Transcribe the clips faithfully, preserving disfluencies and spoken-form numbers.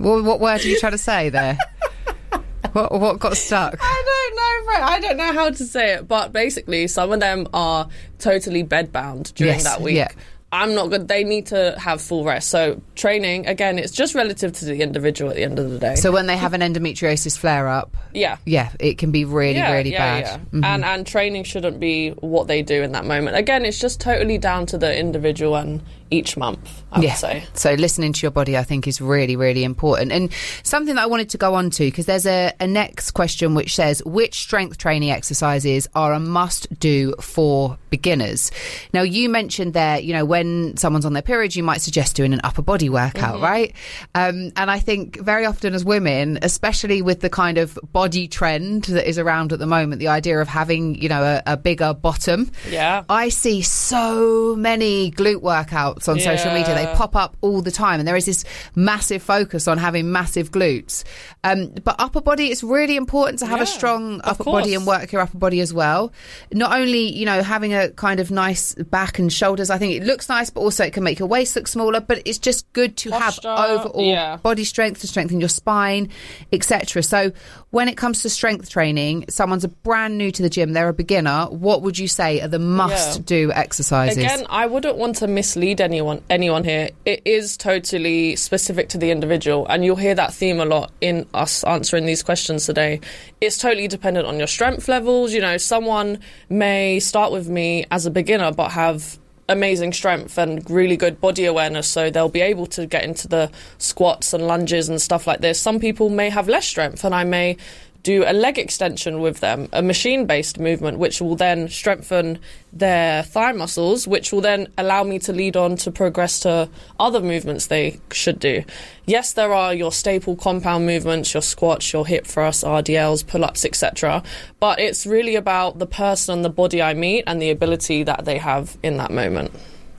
What, what word are you trying to say there? What, what got stuck? I don't know, bro. I don't know how to say it, but basically, some of them are totally bedbound during Yes, that week. yeah. I'm not good. They need to have full rest. So training, again, it's just relative to the individual at the end of the day. So when they have an endometriosis flare-up, yeah, yeah, it can be really, yeah, really yeah, bad. Yeah. Mm-hmm. And and training shouldn't be what they do in that moment. Again, it's just totally down to the individual and each month, I yeah. would say. So listening to your body, I think, is really, really important. And something that I wanted to go on to, because there's a, a next question which says, which strength training exercises are a must-do for beginners? Now, you mentioned there, you know, when someone's on their period, you might suggest doing an upper body workout, mm-hmm. right? Um, and I think very often as women, especially with the kind of body trend that is around at the moment, the idea of having, you know, a, a bigger bottom. Yeah. I see so many glute workouts on yeah. social media. They pop up all the time, and there is this massive focus on having massive glutes. Um, but upper body, it's really important to have yeah, a strong upper body and work your upper body as well. Not only, you know, having a kind of nice back and shoulders, I think it looks nice, but also it can make your waist look smaller. But it's just good to Posture, have overall yeah. body strength to strengthen your spine, et cetera. So when it comes to strength training, someone's a brand new to the gym, they're a beginner, what would you say are the must-do yeah. exercises? Again, I wouldn't want to mislead anyone anyone here. It is totally specific to the individual, and you'll hear that theme a lot in us answering these questions today. It's totally dependent on your strength levels. You know, someone may start with me as a beginner but have amazing strength and really good body awareness, so they'll be able to get into the squats and lunges and stuff like this. Some people may have less strength, and I may do a leg extension with them, a machine-based movement, which will then strengthen their thigh muscles, which will then allow me to lead on to progress to other movements they should do. Yes, there are your staple compound movements, your squats, your hip thrusts, R D Ls, pull-ups, et cetera. But it's really about the person and the body I meet and the ability that they have in that moment.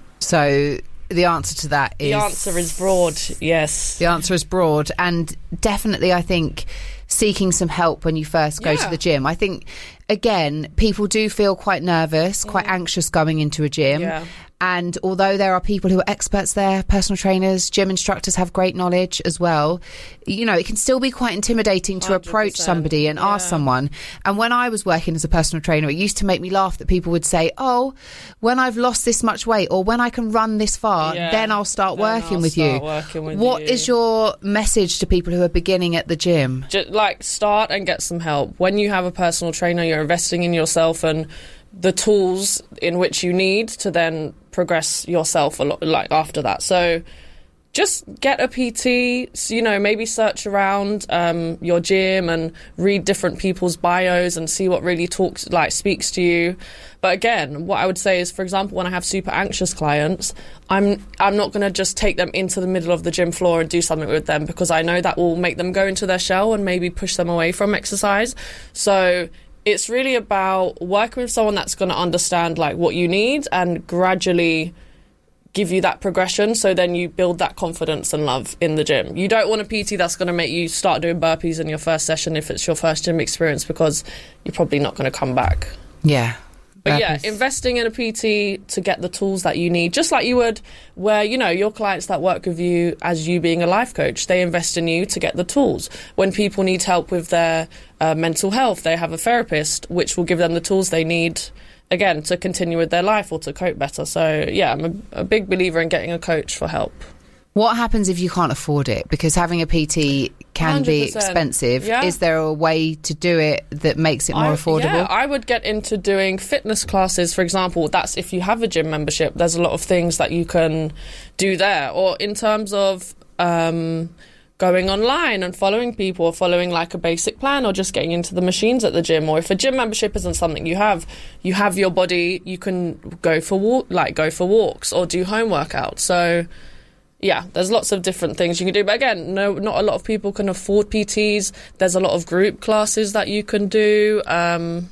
So the answer to that is... The answer is broad, yes. The answer is broad, and definitely, I think, seeking some help when you first go yeah. to the gym. I think, again, people do feel quite nervous, quite mm. anxious going into a gym. Yeah. And although there are people who are experts there, personal trainers, gym instructors have great knowledge as well, you know, it can still be quite intimidating to one hundred percent approach somebody and yeah. ask someone. And when I was working as a personal trainer, it used to make me laugh that people would say, oh, when I've lost this much weight or when I can run this far, yeah. then I'll start, then working, I'll with start you. working with What you. is your message to people who are beginning at the gym? Just, like, start and get some help. When you have a personal trainer, you're investing in yourself and the tools in which you need to then progress yourself a lot, like after that. So just get a P T, you know, maybe search around um, your gym and read different people's bios and see what really talks, like speaks to you. But again, what I would say is, for example, when I have super anxious clients, I'm I'm not going to just take them into the middle of the gym floor and do something with them, because I know that will make them go into their shell and maybe push them away from exercise. So it's really about working with someone that's going to understand like what you need and gradually give you that progression, so then you build that confidence and love in the gym. You don't want a P T that's going to make you start doing burpees in your first session if it's your first gym experience, because you're probably not going to come back. Yeah. But yeah, investing in a P T to get the tools that you need, just like you would where, you know, your clients that work with you as you being a life coach, they invest in you to get the tools. When people need help with their uh, mental health, they have a therapist, which will give them the tools they need, again, to continue with their life or to cope better. So yeah, I'm a, a big believer in getting a coach for help. What happens if you can't afford it? Because having a P T can one hundred percent be expensive. Yeah. Is there a way to do it that makes it more I, affordable? Yeah, I would get into doing fitness classes, for example. That's if you have a gym membership. There's a lot of things that you can do there. Or in terms of um, going online and following people, or following like a basic plan, or just getting into the machines at the gym. Or if a gym membership isn't something you have, you have your body, you can go for walk, like go for walks or do home workouts. So yeah, there's lots of different things you can do. But again, no, not a lot of people can afford P Ts. There's a lot of group classes that you can do. Um,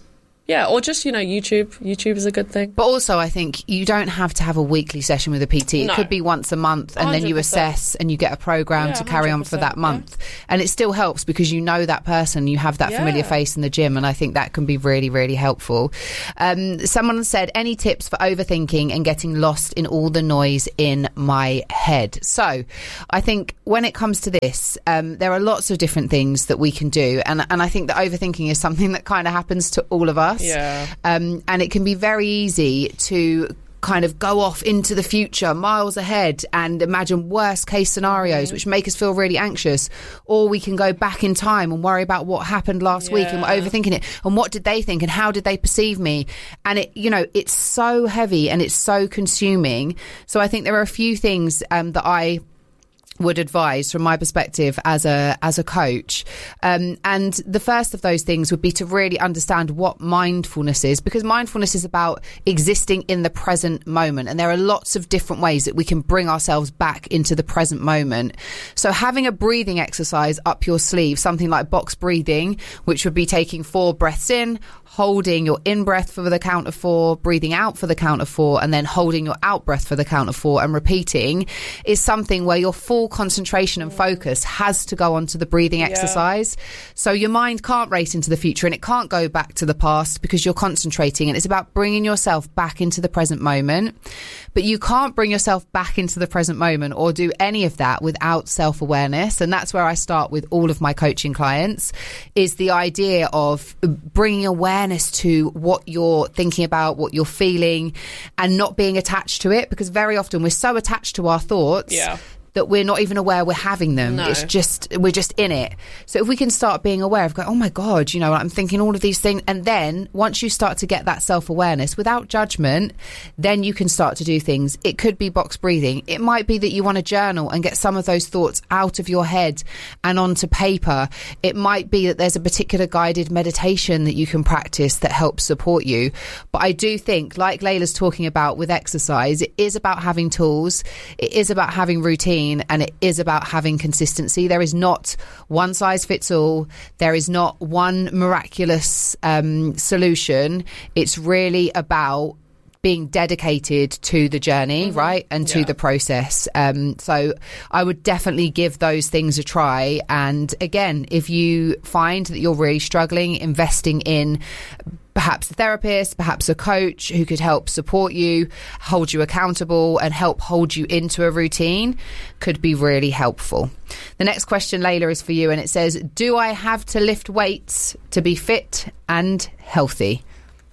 Yeah, or just, you know, YouTube. YouTube is a good thing. But also, I think you don't have to have a weekly session with a P T. It No. could be once a month, and then you one hundred percent. assess and you get a program Yeah, to carry on for that month. And it still helps because you know that person, you have that Yeah. familiar face in the gym, and I think that can be really, really helpful. Um, someone said, any tips for overthinking and getting lost in all the noise in my head? So I think when it comes to this, um, there are lots of different things that we can do. And, and I think that overthinking is something that kind of happens to all of us. Yeah. Um, and it can be very easy to kind of go off into the future miles ahead and imagine worst case scenarios, mm-hmm. which make us feel really anxious. Or we can go back in time and worry about what happened last yeah. week and we're overthinking it. And what did they think and how did they perceive me? And it, you know, it's so heavy and it's so consuming. So I think there are a few things um, that I would advise from my perspective as a as a coach, um, and the first of those things would be to really understand what mindfulness is, because mindfulness is about existing in the present moment, and there are lots of different ways that we can bring ourselves back into the present moment. So having a breathing exercise up your sleeve, something like box breathing, which would be taking four breaths in, holding your in breath for the count of four, breathing out for the count of four, and then holding your out breath for the count of four and repeating, is something where your full concentration and focus has to go onto the breathing Yeah. exercise. So your mind can't race into the future and it can't go back to the past because you're concentrating, and it's about bringing yourself back into the present moment. But you can't bring yourself back into the present moment or do any of that without self-awareness. And that's where I start with all of my coaching clients, is the idea of bringing awareness to what you're thinking about, what you're feeling, and not being attached to it, because very often we're so attached to our thoughts Yeah. that we're not even aware we're having them. No. It's just, we're just in it. So if we can start being aware of, going, oh my God, you know, I'm thinking all of these things. And then once you start to get that self-awareness without judgment, then you can start to do things. It could be box breathing. It might be that you want to journal and get some of those thoughts out of your head and onto paper. It might be that there's a particular guided meditation that you can practice that helps support you. But I do think, like Layla's talking about with exercise, it is about having tools. It is about having routine. And it is about having consistency. There is not one size fits all. There is not one miraculous um, solution. It's really about being dedicated to the journey, mm-hmm. right? And to Yeah. the process. Um, so I would definitely give those things a try. And again, if you find that you're really struggling, investing in perhaps a therapist, perhaps a coach who could help support you, hold you accountable, and help hold you into a routine could be really helpful. The next question, Layla, is for you, and it says, do I have to lift weights to be fit and healthy?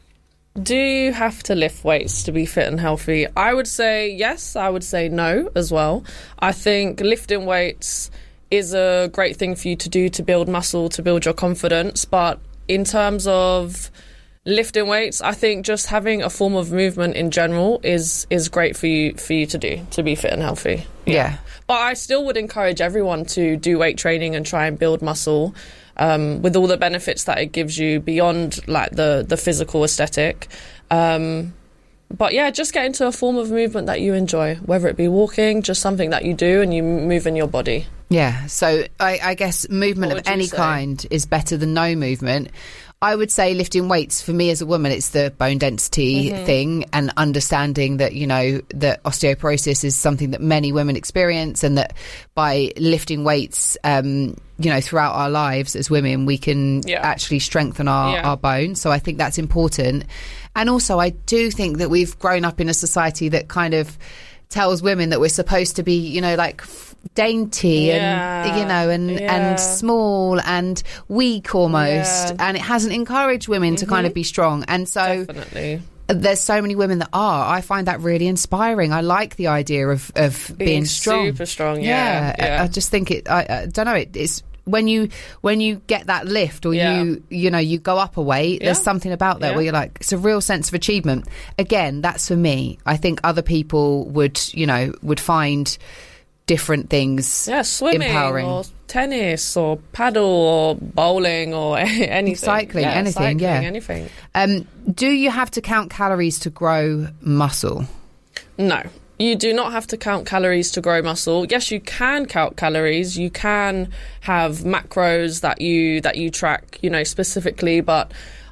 Do you have to lift weights to be fit and healthy? I would say yes. I would say no as well. I think lifting weights is a great thing for you to do to build muscle, to build your confidence. But in terms of lifting weights, I think just having a form of movement in general is is great for you for you to do to be fit and healthy. Yeah. yeah. But I still would encourage everyone to do weight training and try and build muscle. Um, with all the benefits that it gives you beyond like the, the physical aesthetic. Um, but yeah, just get into a form of movement that you enjoy, whether it be walking, just something that you do and you move in your body. Yeah, so I, I guess movement What of would you any say? kind is better than no movement. I would say lifting weights, for me as a woman, it's the bone density Mm-hmm. thing, and understanding that, you know, that osteoporosis is something that many women experience, and that by lifting weights, um, you know, throughout our lives as women, we can Yeah. actually strengthen our, Yeah. our bones. So I think that's important. And also, I do think that we've grown up in a society that kind of tells women that we're supposed to be, you know, like dainty Yeah. and, you know, and, Yeah. and small and weak almost. Yeah. And it hasn't encouraged women to kind of be strong. And so Definitely. there's so many women that are. I find that really inspiring. I like the idea of, of being, Being strong. super strong, yeah, I- yeah. I, just think it, I, I don't know, it, it's, when you when you get that lift, or Yeah. you you know you go up a weight, there's Yeah. something about that Yeah. where you're like, it's a real sense of achievement. Again, that's for me. I think other people would, you know, would find different things Yeah, swimming empowering. or tennis or paddle or bowling or anything. Cycling, yeah, anything, cycling, yeah. anything. Um, do you have to count calories to grow muscle? No. You do not have to count calories to grow muscle. Yes, you can count calories. You can have macros that you that you track, you know, specifically, but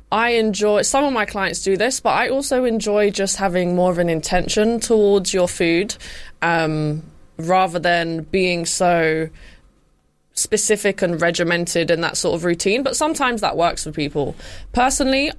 I enjoy, some of my clients do this, but I also enjoy just having more of an intention towards your food, um, rather than being so specific and regimented in that sort of routine. But sometimes that works for people. Personally,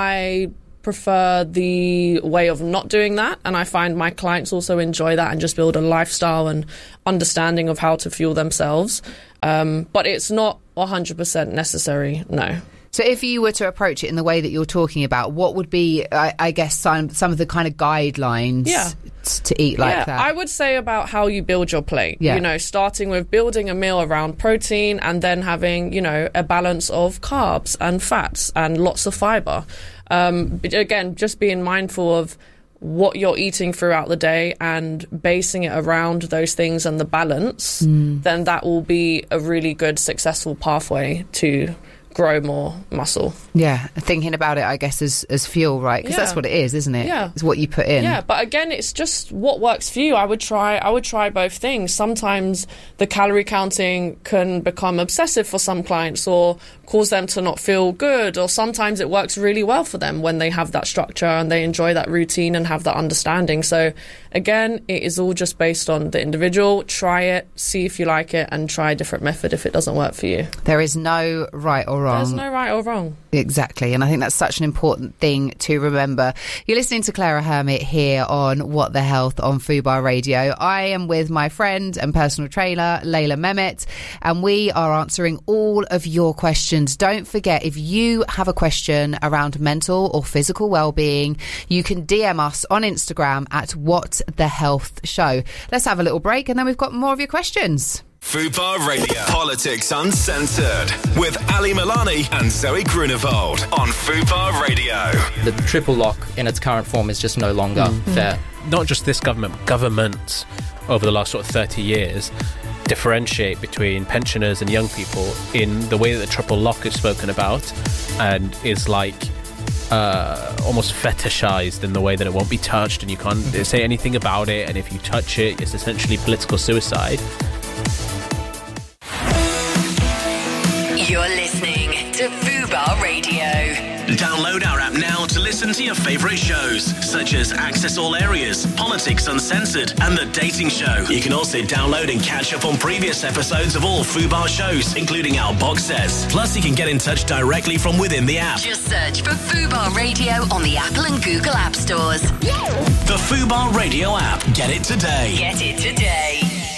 I prefer the way of not doing that, and I find my clients also enjoy that and just build a lifestyle and understanding of how to fuel themselves. Um, but it's not one hundred percent necessary, no. So if you were to approach it in the way that you're talking about, what would be, I, I guess, some, some of the kind of guidelines yeah. t- to eat like yeah, that? I would say about how you build your plate. Yeah. You know, starting with building a meal around protein and then having, you know, a balance of carbs and fats and lots of fibre. Um, but again, just being mindful of what you're eating throughout the day and basing it around those things and the balance, mm. then that will be a really good, successful pathway to grow more muscle. Yeah, thinking about it, I guess, as, as fuel, right? Because yeah. that's what it is, isn't it? Yeah. It's what you put in. Yeah, but again, it's just what works for you. I would try I would try both things. Sometimes the calorie counting can become obsessive for some clients or cause them to not feel good, or sometimes it works really well for them when they have that structure and they enjoy that routine and have that understanding. So again, it is all just based on the individual. Try it, see if you like it, and try a different method if it doesn't work for you. There is no right or wrong. There's no right or wrong. Exactly, and I think that's such an important thing to remember. You're listening to Clara Hermit here on What the Health on Fubar Radio. I am with my friend and personal trainer, Layla Mehmet, and we are answering all of your questions. Don't forget, if you have a question around mental or physical well-being, you can D M us on Instagram at What the Health Show. Let's have a little break, and then we've got more of your questions. Fubar Radio. Politics Uncensored with Ali Milani and Zoe Grunewald on Fubar Radio. The triple lock in its current form is just no longer mm. fair. Not just this government, governments over the last sort of thirty years differentiate between pensioners and young people in the way that the triple lock is spoken about, and is like uh, almost fetishized in the way that it won't be touched and you can't mm-hmm. say anything about it, and if you touch it, it's essentially political suicide. You're listening to Fubar Radio. Download our app now to listen to your favourite shows, such as Access All Areas, Politics Uncensored, and The Dating Show. You can also download and catch up on previous episodes of all Fubar shows, including our box sets. Plus, you can get in touch directly from within the app. Just search for Fubar Radio on the Apple and Google App Stores. The Fubar Radio app. Get it today. Get it today.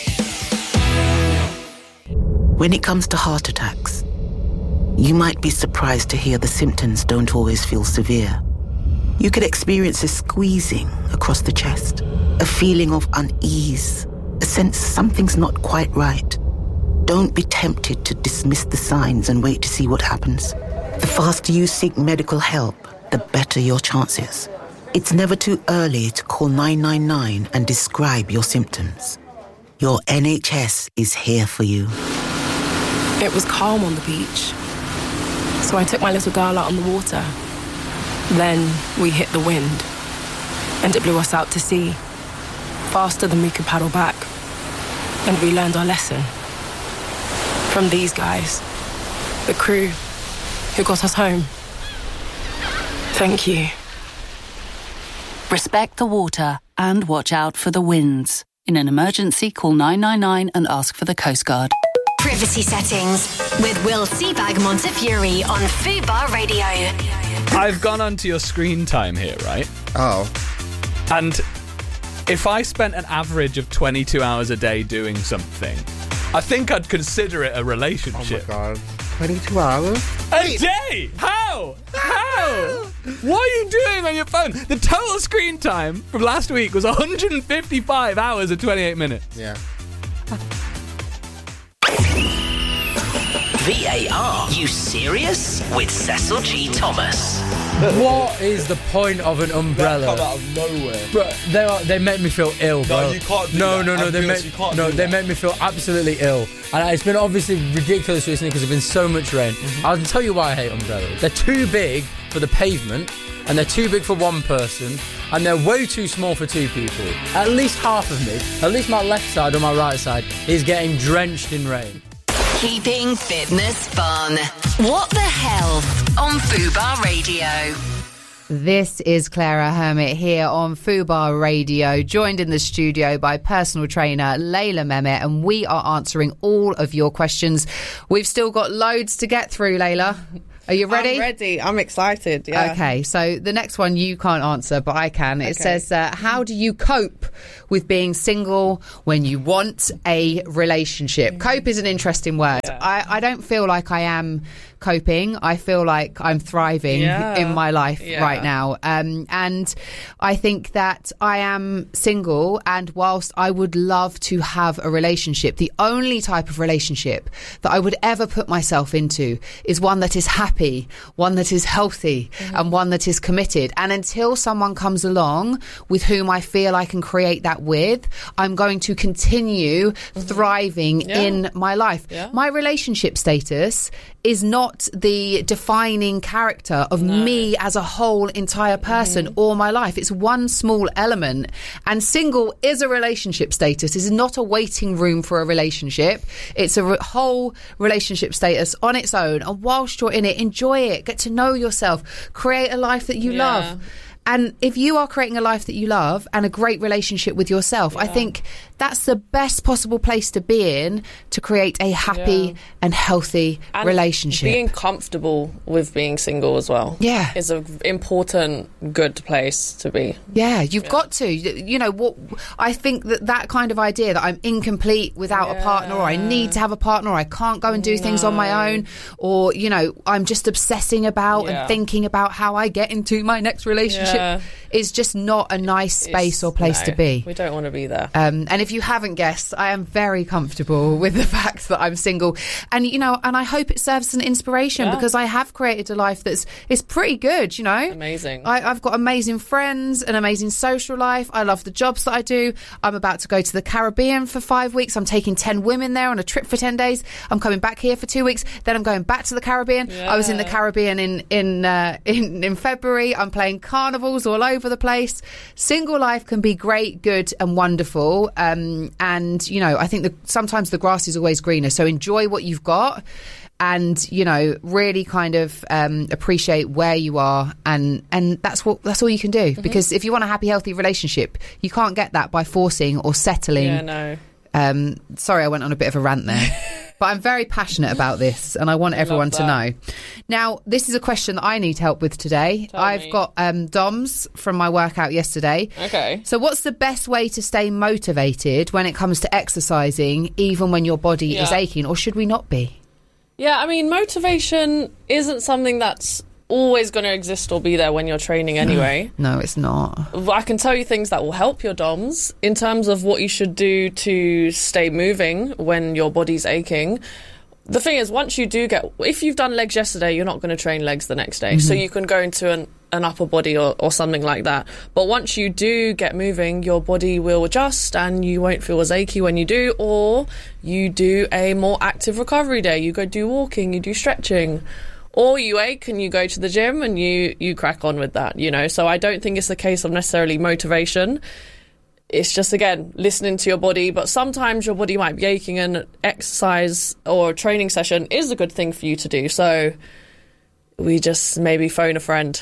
When it comes to heart attacks, you might be surprised to hear the symptoms don't always feel severe. You could experience a squeezing across the chest, a feeling of unease, a sense something's not quite right. Don't be tempted to dismiss the signs and wait to see what happens. The faster you seek medical help, the better your chances. It's never too early to call nine nine nine and describe your symptoms. Your N H S is here for you. It was calm on the beach, so I took my little girl out on the water. Then we hit the wind, and it blew us out to sea, faster than we could paddle back. And we learned our lesson from these guys, the crew who got us home. Thank you. Respect the water and watch out for the winds. In an emergency, call nine nine nine and ask for the Coast Guard. Privacy settings with Will Seabag Montefiore on Fubar Radio. I've gone onto your screen time here, right? Oh. And if I spent an average of twenty-two hours a day doing something, I think I'd consider it a relationship. Oh my God. twenty-two hours? A day? How? How? What are you doing on your phone? The total screen time from last week was one hundred fifty-five hours and twenty-eight minutes. Yeah. V A R. You serious? With Cecil G. Thomas. What is the point of an umbrella? They come out of nowhere. Bro, they are, they make me feel ill, bro. No, you can't do no, that. No, no, no. They make, no, they make me feel absolutely ill. And it's been obviously ridiculous recently because there's been so much rain. Mm-hmm. I'll tell you why I hate umbrellas. They're too big for the pavement, and they're too big for one person, and they're way too small for two people. At least half of me, at least my left side or my right side, is getting drenched in rain. Keeping fitness fun. What the Health on Fubar Radio. This is Clara Hermit here on Fubar Radio, joined in the studio by personal trainer Layla Mehmet, and we are answering all of your questions. We've still got loads to get through, Layla. Are you ready? I'm ready. I'm excited. Yeah. Okay, so the next one you can't answer, but I can. It Okay. says, uh, how do you cope with being single when you want a relationship? Cope is an interesting word. Yeah. I, I don't feel like I am coping. I feel like I'm thriving Yeah. in my life Yeah. right now. Um, and I think that I am single, and whilst I would love to have a relationship, the only type of relationship that I would ever put myself into is one that is happy, one that is healthy, Mm-hmm. and one that is committed. And until someone comes along with whom I feel I can create that with, I'm going to continue thriving Mm-hmm. Yeah. in my life. Yeah. My relationship status is not the defining character of me as a whole entire person or my life. It's one small element. And single is a relationship status. It's not a waiting room for a relationship. It's a re- whole relationship status on its own. And whilst you're in it, enjoy it. Get to know yourself. Create a life that you Yeah. love. And if you are creating a life that you love and a great relationship with yourself, I think that's the best possible place to be in to create a happy Yeah. and healthy And relationship. being comfortable with being single as well. Yeah. Is an important, good place to be. Yeah, you've got to. You know what? I think that that kind of idea that I'm incomplete without a partner, or I need to have a partner, or I can't go and do things on my own, or you know, I'm just obsessing about Yeah. and thinking about how I get into my next relationship Yeah. is just not a nice space or place No, to be. We don't want to be there. Um, and if you haven't guessed, I am very comfortable with the fact that I'm single, and you know, and I hope it serves as an inspiration Yeah. because I have created a life that's is pretty good. You know, Amazing. I, I've got amazing friends, an amazing social life. I love the jobs that I do. I'm about to go to the Caribbean for five weeks. I'm taking ten women there on a trip for ten days. I'm coming back here for two weeks. Then I'm going back to the Caribbean. I was in the Yeah. Caribbean in in, uh, in in February. I'm playing carnivals all over the place. Single life can be great, good, and wonderful. Um, and you know, I think that sometimes the grass is always greener. So enjoy what you've got. And you know, really kind of um, appreciate where you are, and and that's what that's all you can do. Mm-hmm. Because if you want a happy, healthy relationship, you can't get that by forcing or settling. Yeah, no. Um, sorry, I went on a bit of a rant there, but I'm very passionate about this, and I want everyone to know. Now, this is a question that I need help with today. Tell I've me. got um, D O M S from my workout yesterday. Okay. So, what's the best way to stay motivated when it comes to exercising, even when your body is Yeah. aching, or should we not be? Yeah, I mean, motivation isn't something that's always going to exist or be there when you're training anyway. No, it's not. I can tell you things that will help your D O M S in terms of what you should do to stay moving when your body's aching. The thing is, once you do get... If you've done legs yesterday, you're not going to train legs the next day. So you can go into an, an upper body or, or something like that. But once you do get moving, your body will adjust and you won't feel as achy when you do. Or you do a more active recovery day. You go do walking, you do stretching. Or you ache and you go to the gym and you, you crack on with that, you know. So I don't think it's a case of necessarily motivation. It's just, again, listening to your body. But sometimes your body might be aching, and exercise or a training session is a good thing for you to do. So we just maybe phone a friend.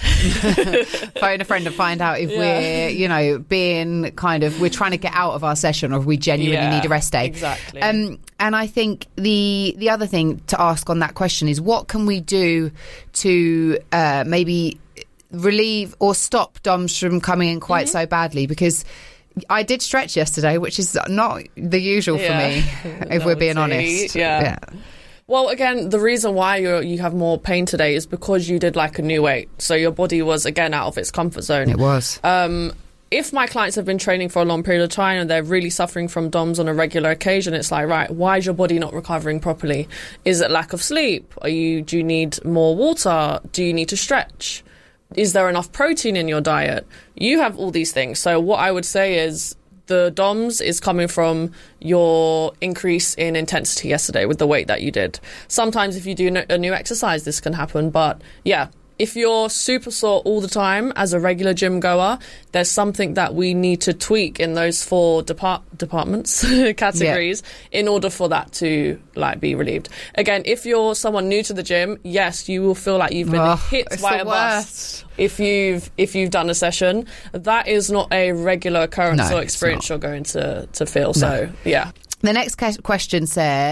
Phone a friend and find out if Yeah. we're, you know, being kind of, we're trying to get out of our session, or if we genuinely Yeah, need a rest day. exactly. Um, and I think the the other thing to ask on that question is, what can we do to uh, maybe relieve or stop D O M S from coming in quite Mm-hmm. so badly? Because I did stretch yesterday, which is not the usual for Yeah. me, if we're being Naughty, honest. yeah. Well, again, the reason why you you have more pain today is because you did like a new weight. So your body was, again, out of its comfort zone. It was. Um, if my clients have been training for a long period of time and they're really suffering from D O M S on a regular occasion, it's like, right, why is your body not recovering properly? Is it lack of sleep? Are you? Do you need more water? Do you need to stretch? Is there enough protein in your diet? You have all these things. So what I would say is, the D O M S is coming from your increase in intensity yesterday with the weight that you did. Sometimes if you do a new exercise, this can happen. But yeah, if you're super sore all the time as a regular gym goer, there's something that we need to tweak in those four depart- departments, categories, yeah. in order for that to like be relieved. Again, if you're someone new to the gym, yes, you will feel like you've been oh, hit by a bus if you've if you've done a session. That is not a regular occurrence no, or experience you're going to, to feel. So, no. yeah. The next question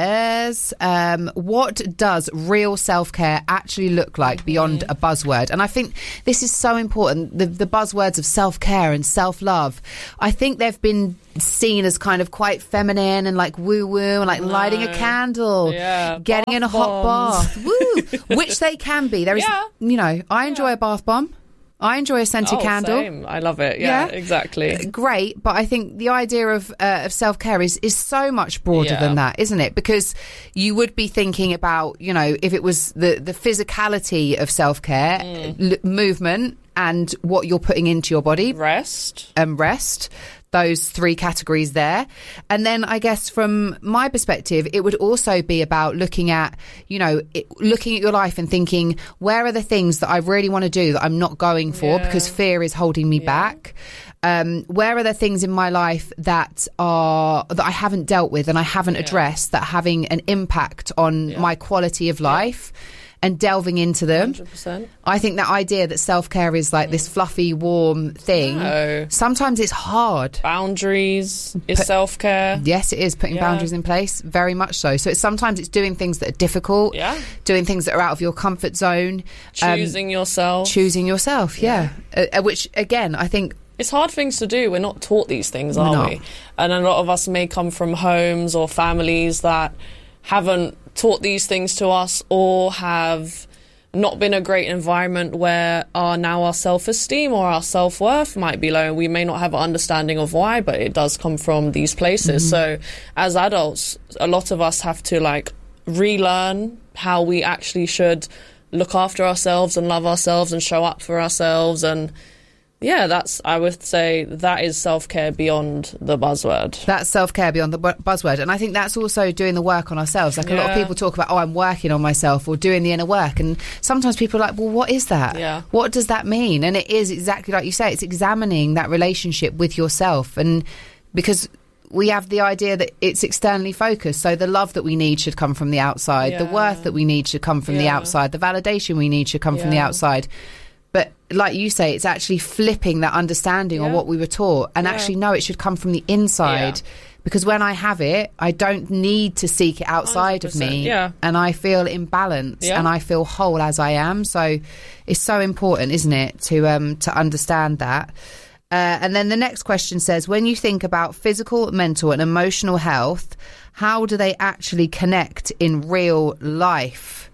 says, um, what does real self-care actually look like beyond a buzzword? And I think this is so important, the, the buzzwords of self-care and self-love. I think they've been seen as kind of quite feminine and like woo-woo and like no. lighting a candle, yeah, getting in a hot bath, woo, which they can be. There is, yeah. you know, I enjoy yeah. a bath bomb. I enjoy a scented oh, candle. Same. I love it. Yeah, yeah, exactly. Great, but I think the idea of uh, of self care is is so much broader yeah. than that, isn't it? Because you would be thinking about, you know, if it was the the physicality of self care, mm. l- movement, and what you're putting into your body, rest, and rest. Those three categories there. And then I guess from my perspective, it would also be about looking at, you know, it, looking at your life and thinking, where are the things that I really want to do that I'm not going for yeah. because fear is holding me yeah. back? Um, where are the things in my life that are that I haven't dealt with and I haven't yeah. addressed that are having an impact on yeah. my quality of life? Yeah. And delving into them. one hundred percent. I think that idea that self-care is like mm. this fluffy, warm thing. No. Sometimes it's hard. Boundaries is Put, self-care. Yes, it is. Putting yeah. boundaries in place. Very much so. So it's, sometimes it's doing things that are difficult. Yeah. Doing things that are out of your comfort zone. Choosing um, yourself. Choosing yourself, yeah. yeah. Uh, which, again, I think... It's hard things to do. We're not taught these things, are we? And a lot of us may come from homes or families that haven't taught these things to us, or have not been a great environment where our now our self-esteem or our self-worth might be low. We may not have an understanding of why, but it does come from these places. Mm-hmm. So as adults, a lot of us have to like relearn how we actually should look after ourselves and love ourselves and show up for ourselves. And yeah, that's, I would say that is self-care beyond the buzzword. That's self-care beyond the bu- buzzword. And I think that's also doing the work on ourselves. Like yeah. a lot of people talk about, oh, I'm working on myself or doing the inner work. And sometimes people are like, well, what is that? Yeah. What does that mean? And it is exactly like you say, it's examining that relationship with yourself. And because we have the idea that it's externally focused. So the love that we need should come from the outside. Yeah. The worth that we need should come from yeah. the outside. The validation we need should come yeah. from the outside. But like you say, it's actually flipping that understanding yeah. on what we were taught and yeah. actually, no, it should come from the inside. Yeah. Because when I have it, I don't need to seek it outside of me. Yeah. And I feel in balance yeah. and I feel whole as I am. So it's so important, isn't it, to um to understand that. Uh, and then the next question says, when you think about physical, mental and emotional health, how do they actually connect in real life?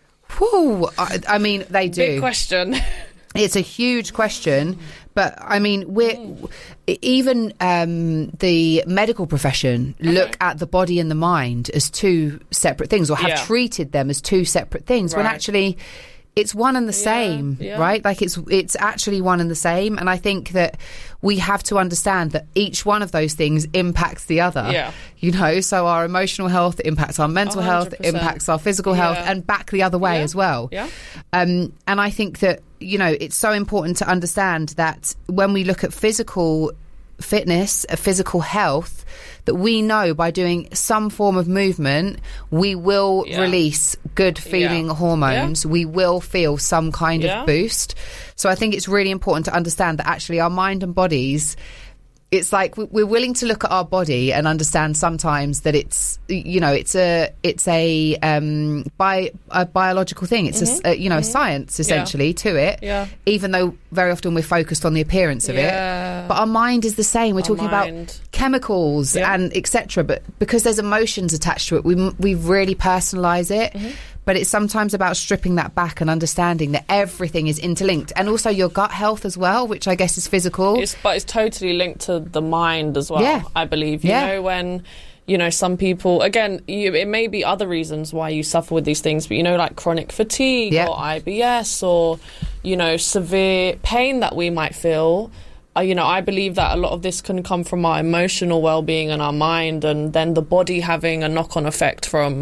Whew, I, I mean, they do. Big question. It's a huge question, but I mean, we're even um, the medical profession okay. look at the body and the mind as two separate things, or have yeah. treated them as two separate things, right. when actually it's one and the yeah, same, yeah. right? Like it's it's actually one and the same. And I think that we have to understand that each one of those things impacts the other. Yeah. You know, so our emotional health impacts our mental one hundred percent. health, impacts our physical yeah. health, and back the other way yeah. as well. Yeah. Um, and I think that, you know, it's so important to understand that when we look at physical fitness, a physical health, that we know by doing some form of movement, we will yeah. release good feeling yeah. hormones. Yeah. We will feel some kind yeah. of boost. So I think it's really important to understand that actually our mind and bodies, it's like we're willing to look at our body and understand sometimes that it's, you know, it's a it's a um bi- a biological thing. It's mm-hmm. a, a you know mm-hmm. a science essentially yeah. to it. Yeah. Even though very often we're focused on the appearance of yeah. it, but our mind is the same. We're our talking mind. about chemicals yeah. and et cetera. But because there's emotions attached to it, we we really personalise it. Mm-hmm. But it's sometimes about stripping that back and understanding that everything is interlinked, and also your gut health as well, which I guess is physical. It's, but it's totally linked to the mind as well, yeah. I believe. You yeah. know, when, you know, some people, again, you, it may be other reasons why you suffer with these things, but, you know, like chronic fatigue yeah. or I B S or, you know, severe pain that we might feel. Uh, you know, I believe that a lot of this can come from our emotional well-being and our mind, and then the body having a knock-on effect from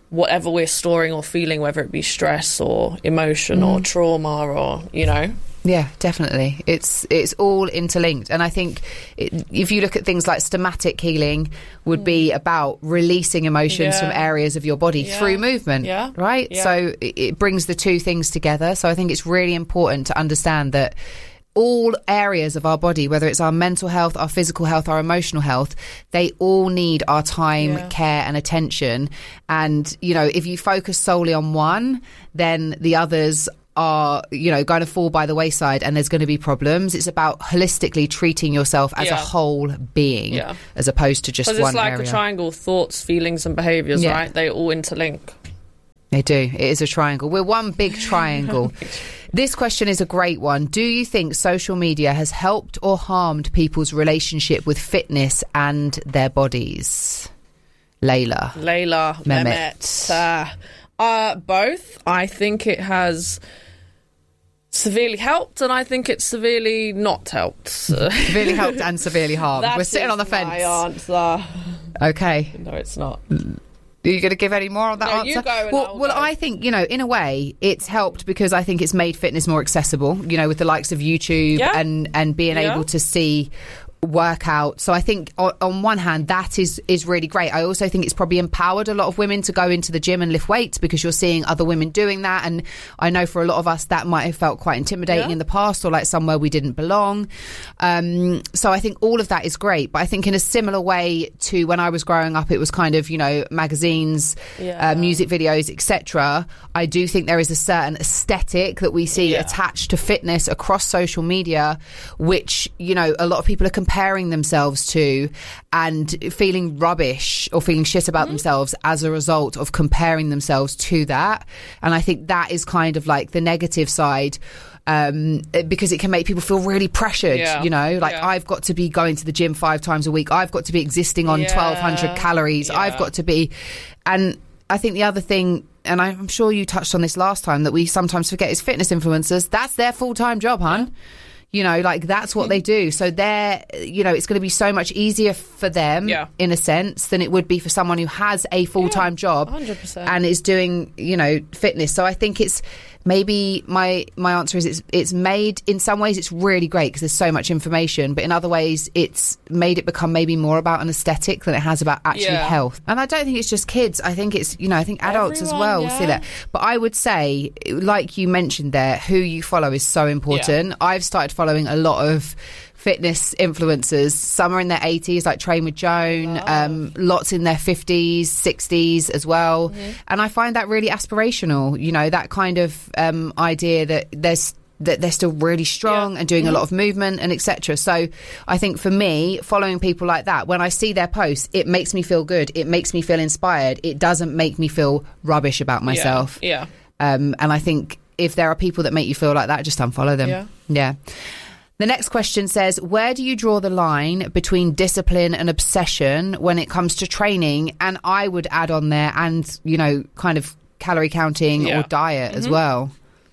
whatever we're storing or feeling, whether it be stress or emotion Mm. or trauma or, you know. Yeah, definitely. It's it's all interlinked. And I think it, if you look at things like somatic healing would be about releasing emotions Yeah. from areas of your body Yeah. through movement, Yeah. right? Yeah. So it, it brings the two things together. So I think it's really important to understand that all areas of our body, whether it's our mental health, our physical health, our emotional health, they all need our time, Yeah. care and attention. And, you know, if you focus solely on one, then the others are, you know, going to fall by the wayside and there's going to be problems. It's about holistically treating yourself as Yeah. a whole being, Yeah. as opposed to just Because one it's like area. a triangle: thoughts, feelings, and behaviours. Yeah. Right? They all interlink. They do. It is a triangle. We're one big triangle. This question is a great one. Do you think social media has helped or harmed people's relationship with fitness and their bodies? Layla. Layla, Mehmet. Mehmet. Uh, uh, both. I think it has severely helped, and I think it's severely not helped. Severely helped and severely harmed. That We're sitting is on the fence. my answer. Okay. No, it's not. Are you going to give any more on that No, answer? you go and well, I'll well, go. I think, you know, in a way, it's helped because I think it's made fitness more accessible, you know, with the likes of YouTube Yeah. and, and being Yeah. able to see workout. So I think on, on one hand that is is really great. I also think it's probably empowered a lot of women to go into the gym and lift weights because you're seeing other women doing that, and I know for a lot of us that might have felt quite intimidating Yeah. in the past or like somewhere we didn't belong. Um, so I think all of that is great, but I think in a similar way to when I was growing up, it was kind of, you know, magazines, Yeah. uh, music videos, et cetera. I do think there is a certain aesthetic that we see Yeah. attached to fitness across social media, which, you know, a lot of people are comparing themselves to and feeling rubbish or feeling shit about themselves as a result of comparing themselves to that. And I think that is kind of like the negative side. Um, because it can make people feel really pressured, Yeah. you know, like Yeah. I've got to be going to the gym five times a week. I've got to be existing on Yeah. twelve hundred calories. Yeah. I've got to be. And I think the other thing, and I'm sure you touched on this last time, that we sometimes forget is fitness influencers. That's their full-time job, hun. You know, like that's what they do. So they're, you know, it's going to be so much easier for them Yeah. in a sense than it would be for someone who has a full-time job one hundred percent. and is doing, you know, fitness. So I think it's maybe my my answer is it's it's made in some ways it's really great because there's so much information, but in other ways it's made it become maybe more about an aesthetic than it has about actually Yeah. health. And I don't think it's just kids. I think it's, you know, I think adults as Everyone, well yeah. see that. But I would say, like you mentioned there, who you follow is so important. I've started following a lot of fitness influencers. Some are in their eighties, like Train with Joan, um, lots in their fifties, sixties as well. Mm-hmm. And I find that really aspirational, you know, that kind of um, idea that there's that they're still really strong and doing a lot of movement and et cetera. So I think for me, following people like that, when I see their posts, it makes me feel good. It makes me feel inspired. It doesn't make me feel rubbish about myself. Yeah. Um, and I think if there are people that make you feel like that, just unfollow them. Yeah. Yeah. The next question says, where do you draw the line between discipline and obsession when it comes to training? And I would add on there and, you know, kind of calorie counting Yeah. or diet as Mhm. well.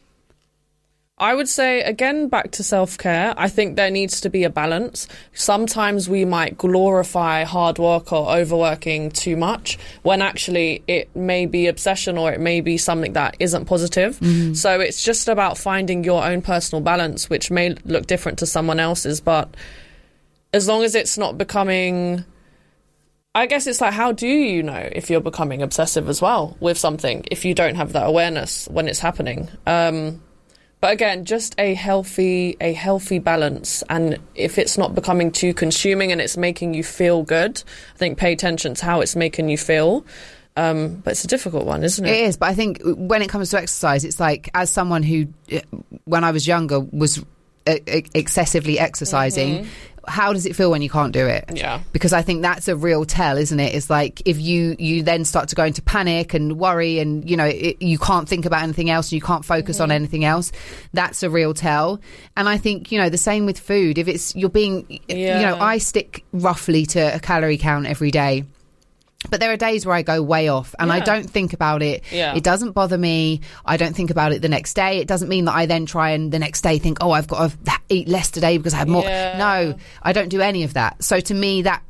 I would say, again, back to self-care, I think there needs to be a balance. Sometimes we might glorify hard work or overworking too much when actually it may be obsession or it may be something that isn't positive. Mm-hmm. So it's just about finding your own personal balance, which may look different to someone else's, but as long as it's not becoming... I guess it's like, how do you know if you're becoming obsessive as well with something if you don't have that awareness when it's happening? Um... But again, just a healthy, a healthy balance. And if it's not becoming too consuming and it's making you feel good, I think pay attention to how it's making you feel. Um, but it's a difficult one, isn't it? It is, but I think when it comes to exercise, it's like, as someone who, uh, when I was younger, was uh, excessively exercising, Mhm. how does it feel when you can't do it? Yeah. Because I think that's a real tell, isn't it? It's like if you, you then start to go into panic and worry and, you know, it, you can't think about anything else and you can't focus on anything else, that's a real tell. And I think, you know, the same with food. If it's, you're being, Yeah. you know, I stick roughly to a calorie count every day. But there are days where I go way off and I Yeah. don't think about it. Yeah. It doesn't bother me. I don't think about it the next day. It doesn't mean that I then try and the next day think, oh, I've got to eat less today because I have more. Yeah. No, I don't do any of that. So to me, that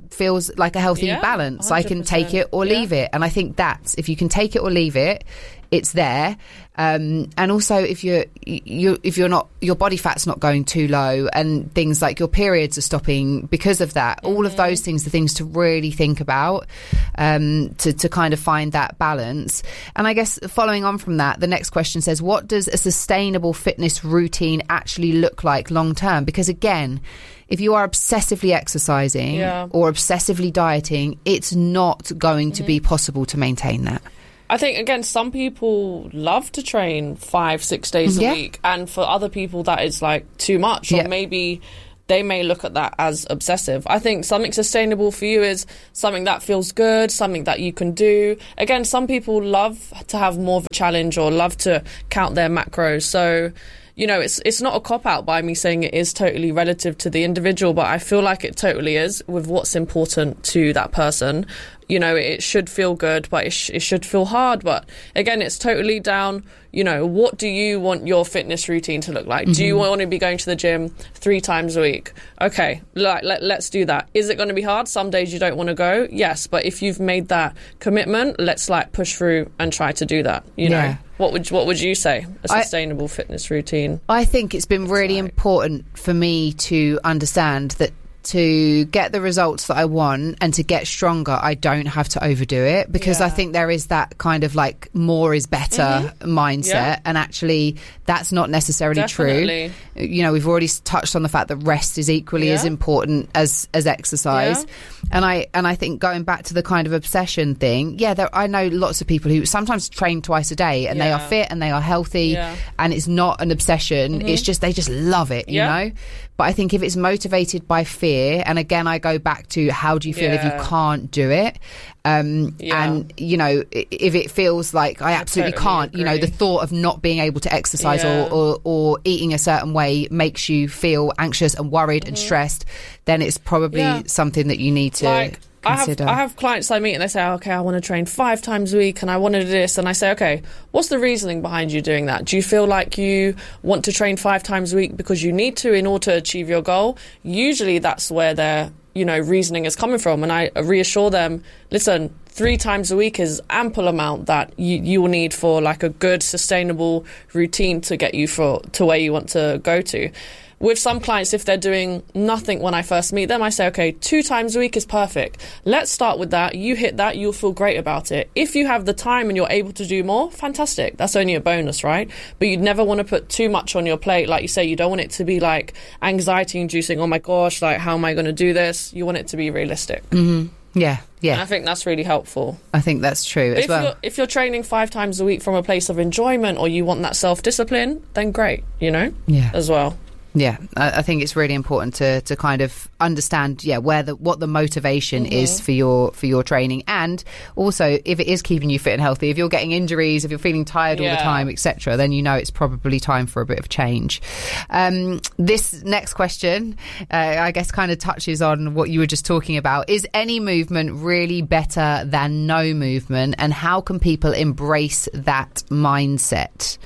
feels like a healthy Yeah, balance. I can one hundred take percent. it or Yeah. leave it. And I think that's, if you can take it or leave it, it's there. Um, and also if you're, you, if you're not, your body fat's not going too low and things like your periods are stopping because of that, mm-hmm. all of those things are things to really think about, um, to, to kind of find that balance. And I guess following on from that, the next question says, what does a sustainable fitness routine actually look like long term? Because again, if you are obsessively exercising Yeah. or obsessively dieting, it's not going to Mhm. be possible to maintain that. I think, again, some people love to train five, six days Yeah. a week. And for other people, that is like too much. Or Yeah. maybe they may look at that as obsessive. I think something sustainable for you is something that feels good, something that you can do. Again, some people love to have more of a challenge or love to count their macros. So, you know, it's it's not a cop-out by me saying it is totally relative to the individual, but I feel like it totally is with what's important to that person. You know, it should feel good, but it, sh- it should feel hard. But again, it's totally down, you know, what do you want your fitness routine to look like? Do you Mhm. want to be going to the gym three times a week? Okay, like, let, let's do that. Is it going to be hard? Some days you don't want to go? Yes, but if you've made that commitment, let's like push through and try to do that, you Yeah. know? What would what would you say a I- sustainable fitness routine? I think it's been really important for me to understand that to get the results that I want and to get stronger, I don't have to overdo it, because I think there is that kind of like more is better mindset, Yeah. and actually that's not necessarily Definitely. true. You know, we've already touched on the fact that rest is equally as Yeah. important as as exercise. Yeah. And I and I think going back to the kind of obsession thing, yeah, there, I know lots of people who sometimes train twice a day and they are Yeah. fit and they are healthy, Yeah. and it's not an obsession. Mhm. It's just they just love it, you Yeah. know. But I think if it's motivated by fear, and again I go back to how do you feel if you Yeah. can't do it, um, Yeah. and you know i- if it feels like I absolutely totally can't, you know, the agree. thought of not being able to exercise Yeah. or, or or eating a certain way makes you feel anxious and worried and stressed, then it's probably Yeah. something that you need to Like, I have, consider. I have clients I meet and they say, okay, I want to train five times a week and I want to do this. And I say, okay, what's the reasoning behind you doing that? Do you feel like you want to train five times a week because you need to in order to achieve your goal? Usually that's where their, you know, reasoning is coming from. And I reassure them, listen, three times a week is ample amount that you, you will need for like a good, sustainable routine to get you for to where you want to go to. With some clients, if they're doing nothing when I first meet them, I say, okay, two times a week is perfect. Let's start with that. You hit that, you'll feel great about it. If you have the time and you're able to do more, fantastic. That's only a bonus, right? But you'd never want to put too much on your plate. Like you say, you don't want it to be like anxiety inducing. Oh my gosh, like how am I going to do this? You want it to be realistic. Mhm. Yeah, yeah. And I think that's really helpful. I think that's true But as if well. you're if you're training five times a week from a place of enjoyment or you want that self-discipline, then great, you know, Yeah. as well. Yeah, I, I think it's really important to to kind of understand, yeah, where the what the motivation Mhm. is for your for your training, and also if it is keeping you fit and healthy. If you're getting injuries, if you're feeling tired all the Yeah. time, et cetera, then you know it's probably time for a bit of change. Um, this next question, uh, I guess, kind of touches on what you were just talking about. Is any movement really better than no movement, and how can people embrace that mindset?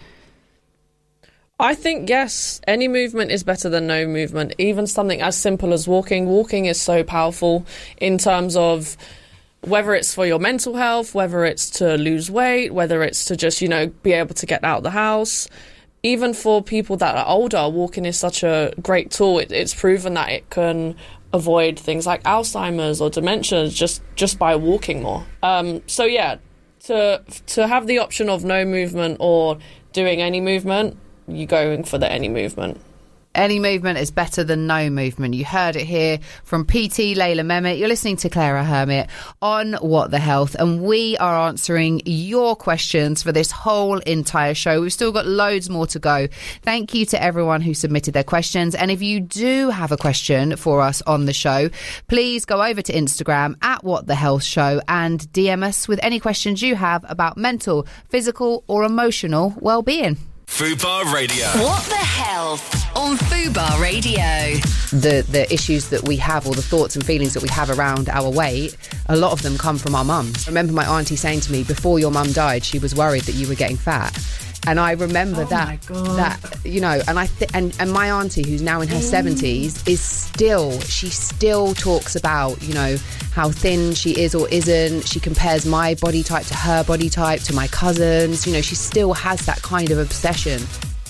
I think, yes, any movement is better than no movement. Even something as simple as walking. Walking is so powerful in terms of whether it's for your mental health, whether it's to lose weight, whether it's to just, you know, be able to get out of the house. Even for people that are older, walking is such a great tool. It, it's proven that it can avoid things like Alzheimer's or dementia just, just by walking more. Um, so, yeah, to to have the option of no movement or doing any movement, you're going for the any movement. Any movement is better than no movement. You heard it here from P T Layla Mehmet. You're listening to Clara Hermit on What the Health, and we are answering your questions for this whole entire show. We've still got loads more to go. Thank you to everyone who submitted their questions. And if you do have a question for us on the show, please go over to Instagram at What the Health Show and D M us with any questions you have about mental, physical or emotional well-being. Fubar Radio. What the Health on Fubar Radio. The the issues that we have, or the thoughts and feelings that we have around our weight, a lot of them come from our mums. I remember my auntie saying to me, before your mum died, she was worried that you were getting fat. And I remember Oh that, my God. that you know, and I th- and and my auntie, who's now in her seventies, is still she still talks about, you know, how thin she is or isn't. She compares my body type to her body type, to my cousins. You know, she still has that kind of obsession.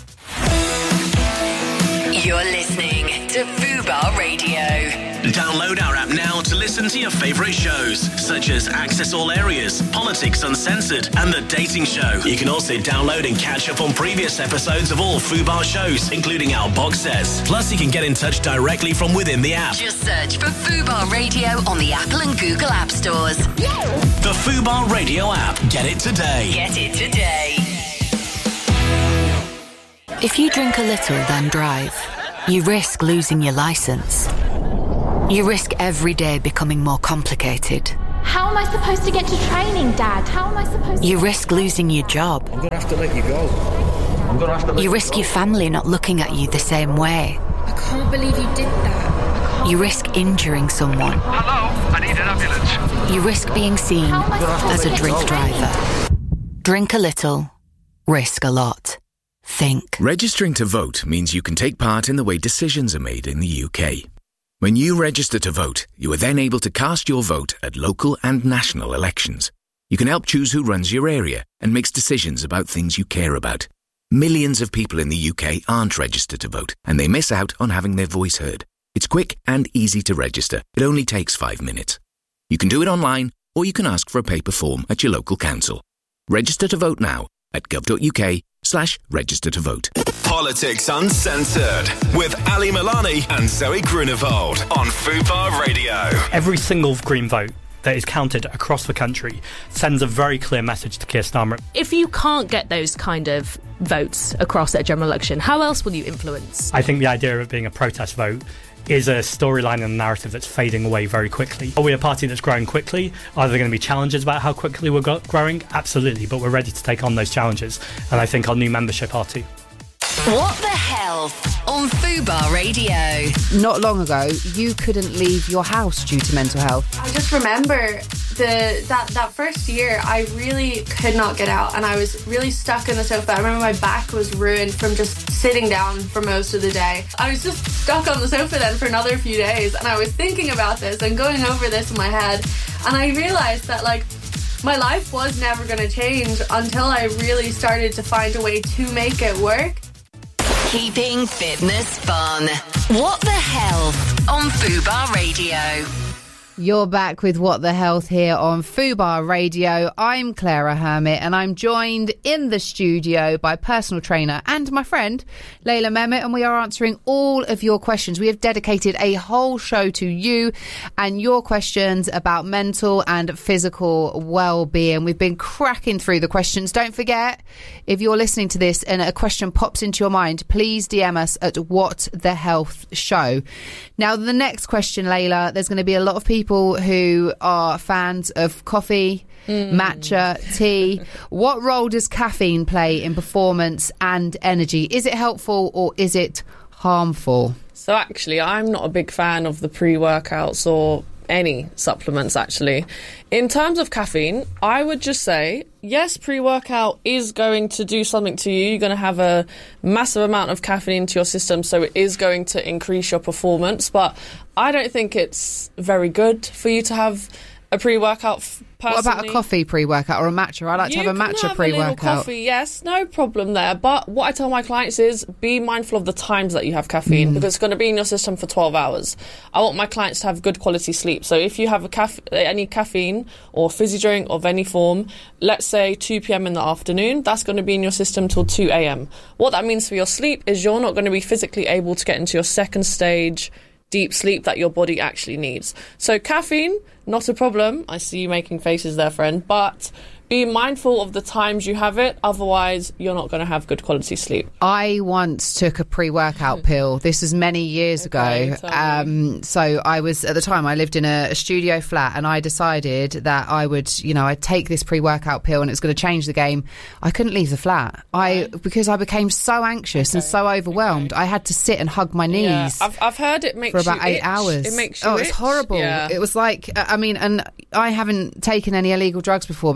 You're listening to Fubar Radio. Download our app now to listen to your favourite shows, such as Access All Areas, Politics Uncensored, and The Dating Show. You can also download and catch up on previous episodes of all Fubar shows, including our box sets. Plus, you can get in touch directly from within the app. Just search for Fubar Radio on the Apple and Google App Stores. The Fubar Radio app. Get it today. Get it today. If you drink a little, then drive, you risk losing your license. You risk every day becoming more complicated. How am I supposed to get to training, Dad? How am I supposed to... You risk losing your job. I'm going to have to let you go. I'm going to have to let You you risk go. your family not looking at you the same way. I can't believe you did that. You risk injuring someone. Hello, I need an ambulance. You risk being seen How am I supposed as to a get drink to training? driver. Drink a little, risk a lot. Think. Registering to vote means you can take part in the way decisions are made in the U K. When you register to vote, you are then able to cast your vote at local and national elections. You can help choose who runs your area and makes decisions about things you care about. Millions of people in the U K aren't registered to vote, and they miss out on having their voice heard. It's quick and easy to register. It only takes five minutes. You can do it online, or you can ask for a paper form at your local council. Register to vote now at gov.uk slash register to vote. Politics Uncensored with Ali Milani and Zoe Grunewald on Fubar Radio. Every single Green vote that is counted across the country sends a very clear message to Keir Starmer. If you can't get those kind of votes across at a general election, how else will you influence? I think the idea of it being a protest vote is a storyline and a narrative that's fading away very quickly. Are we a party that's growing quickly? Are there going to be challenges about how quickly we're go- growing? Absolutely, but we're ready to take on those challenges, and I think our new membership are too. What the Health on Fubar Radio. Not long ago, you couldn't leave your house due to mental health. I just remember the that, that first year, I really could not get out, and I was really stuck in the sofa. I remember my back was ruined from just sitting down for most of the day. I was just stuck on the sofa then for another few days, and I was thinking about this and going over this in my head, and I realised that, like, my life was never going to change until I really started to find a way to make it work. Keeping fitness fun. What the Health on Fubar Radio. You're back with What the Health here on Fubar Radio. I'm Clara Hermit, and I'm joined in the studio by personal trainer and my friend Layla Mehmet, and we are answering all of your questions. We have dedicated a whole show to you and your questions about mental and physical well-being. We've been cracking through the questions. Don't forget, if you're listening to this and a question pops into your mind, please D M us at What the Health Show. Now, the next question, Layla, there's going to be a lot of people who are fans of coffee, mm. matcha, tea. What role does caffeine play in performance and energy? Is it helpful or is it harmful? So actually, I'm not a big fan of the pre-workouts or any supplements, actually. In terms of caffeine, I would just say, yes, pre-workout is going to do something to you. You're going to have a massive amount of caffeine into your system, so it is going to increase your performance. But I don't think it's very good for you to have a pre-workout f- personally. What about a coffee pre-workout or a matcha? I like you to have a matcha can have pre-workout. A little coffee, yes, no problem there. But what I tell my clients is be mindful of the times that you have caffeine mm. because it's going to be in your system for twelve hours. I want my clients to have good quality sleep. So if you have a caf- any caffeine or fizzy drink of any form, let's say two p.m. in the afternoon, that's going to be in your system till two a.m. What that means for your sleep is you're not going to be physically able to get into your second stage deep sleep that your body actually needs. So caffeine, not a problem. I see you making faces there, friend, but be mindful of the times you have it, otherwise you're not going to have good quality sleep. I once took a pre-workout pill. This was many years okay, ago. Um, so I was, at the time, I lived in a, a studio flat, and I decided that I would, you know, I'd take this pre-workout pill and it's going to change the game. I couldn't leave the flat. I because I became so anxious okay. and so overwhelmed. Okay. I had to sit and hug my knees. Yeah. I've, I've heard it makes for about you eight itch. hours. It makes you Oh, itch. it's horrible. Yeah. It was like, I mean, and I haven't taken any illegal drugs before, but that's the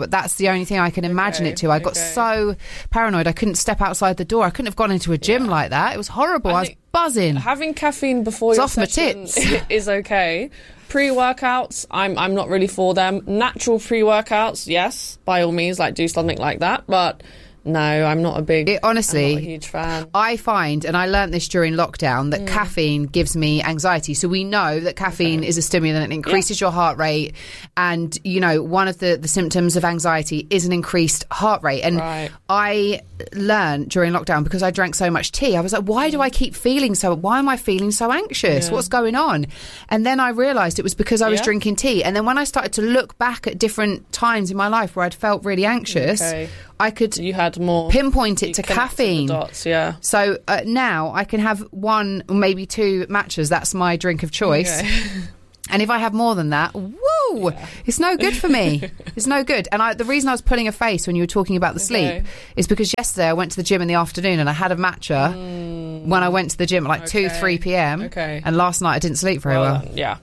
the only thing I can imagine Okay, it to. I got okay. so paranoid I couldn't step outside the door. I couldn't have gone into a gym like that. It was horrible. I, I was think buzzing. Having caffeine before It's your off my session tits. is okay. Pre-workouts, I'm I'm not really for them. Natural pre-workouts, yes, by all means, like do something like that. But no, I'm not a big, It, honestly, I'm not a huge fan. I find, and I learnt this during lockdown, that Mm. caffeine gives me anxiety. So we know that caffeine is a stimulant. It increases your heart rate. And, you know, one of the, the symptoms of anxiety is an increased heart rate. And Right. I learned during lockdown, because I drank so much tea, I was like, why do I keep feeling so, why am I feeling so anxious? Yeah. What's going on? And then I realised it was because I was Yeah. drinking tea. And then when I started to look back at different times in my life where I'd felt really anxious, Okay. I could You had more pinpoint it you to connected the caffeine. dots, yeah. So uh, now I can have one or maybe two matchas. That's my drink of choice. Okay. And if I have more than that, woo, it's no good for me. It's no good. And I, the reason I was pulling a face when you were talking about the Okay. sleep is because yesterday I went to the gym in the afternoon and I had a matcha when I went to the gym at like two, Okay. three p.m. Okay. And last night I didn't sleep very well. Well, yeah.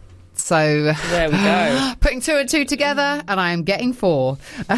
So There we go. putting two and two together, and I am getting four.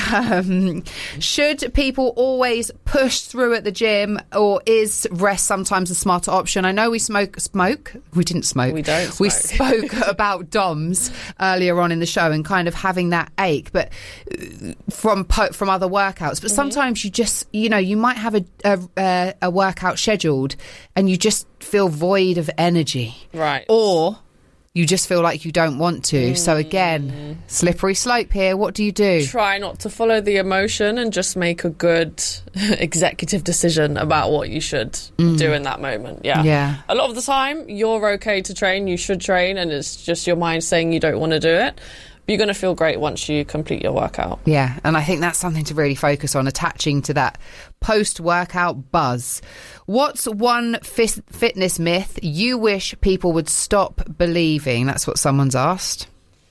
Um, should people always push through at the gym, or is rest sometimes a smarter option? I know we smoke. Smoke? We didn't smoke. We don't We smoke. spoke about D O M S earlier on in the show and kind of having that ache, but uh, from po- from other workouts. But Mm-hmm. sometimes you just, you know, you might have a a, a a workout scheduled, and you just feel void of energy, Right. or you just feel like you don't want to. Mm. So again, slippery slope here. What do you do? Try not to follow the emotion and just make a good executive decision about what you should do in that moment. Yeah. Yeah. A lot of the time, you're okay to train, you should train, and it's just your mind saying you don't want to do it. But you're going to feel great once you complete your workout. Yeah, and I think that's something to really focus on, attaching to that post-workout buzz. What's one fi- fitness myth you wish people would stop believing? That's what someone's asked.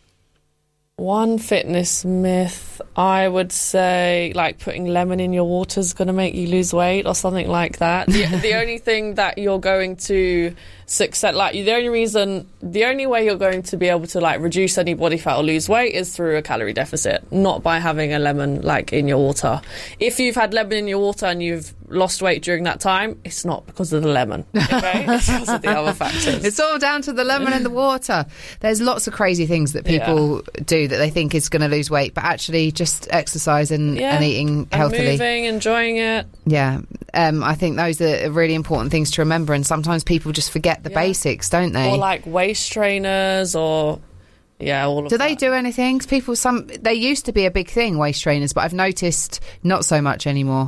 One fitness myth, I would say, like putting lemon in your water is going to make you lose weight or something like that. The, the only thing that you're going to success, like the only reason, the only way you're going to be able to like reduce any body fat or lose weight is through a calorie deficit, not by having a lemon like in your water. If you've had lemon in your water and you've lost weight during that time, it's not because of the lemon, okay? It's because of the other factors. It's all down to the lemon and the water. There's lots of crazy things that people yeah. do that they think is going to lose weight, but actually just exercise and, yeah. and eating and healthily. Moving, enjoying it. Yeah. Um, I think those are really important things to remember, and sometimes people just forget the yeah. basics, don't they? Or like waist trainers or... Yeah, all of Do that. they do anything? 'Cause people, some they used to be a big thing, waist trainers, but I've noticed not so much anymore.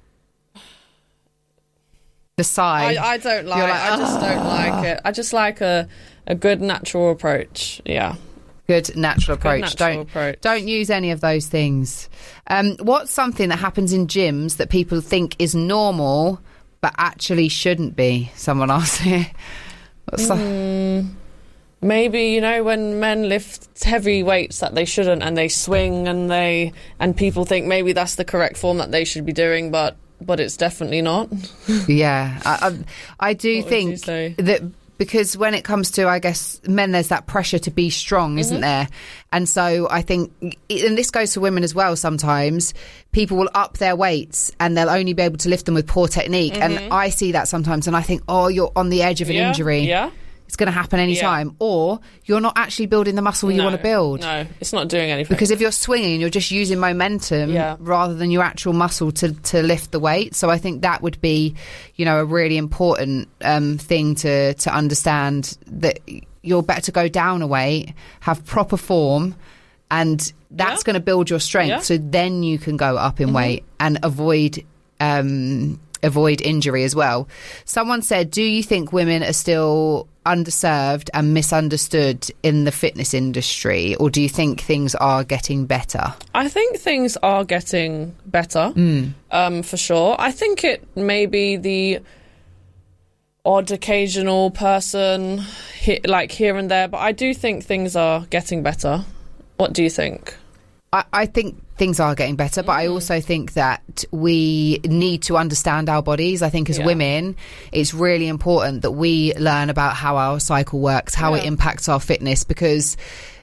The sigh. I, I don't like, like I just don't like it. I just like a, a good natural approach. Yeah. Good natural approach. Good natural don't approach. don't use any of those things. Um, what's something that happens in gyms that people think is normal but actually shouldn't be? Someone asked here. What's that? Mm, maybe, you know, when men lift heavy weights that they shouldn't, and they swing and they and people think maybe that's the correct form that they should be doing, but but it's definitely not. Yeah, I, I, I do What think would you say? that. Because when it comes to, I guess, men, there's that pressure to be strong, isn't Mm-hmm. there? And so I think, and this goes for women as well sometimes, people will up their weights and they'll only be able to lift them with poor technique. Mm-hmm. And I see that sometimes and I think, oh, you're on the edge of an Yeah, injury. yeah. It's going to happen any Yeah. time. Or you're not actually building the muscle you No, want to build. No, it's not doing anything. Because if you're swinging, you're just using momentum Yeah. rather than your actual muscle to, to lift the weight. So I think that would be, you know, a really important um, thing to, to understand, that you're better to go down a weight, have proper form, and that's Yeah. going to build your strength. Yeah. So then you can go up in Mhm. weight and avoid... Um, avoid injury as well. Someone said, do you think women are still underserved and misunderstood in the fitness industry, or do you think things are getting better? I think things are getting better, Mm. um, for sure. I think it may be the odd occasional person, he- like here and there, but I do think things are getting better. What do you think? I, I think things are getting better, but I also think that we need to understand our bodies. I think as Yeah. women, it's really important that we learn about how our cycle works, how it Yeah. impacts our fitness, because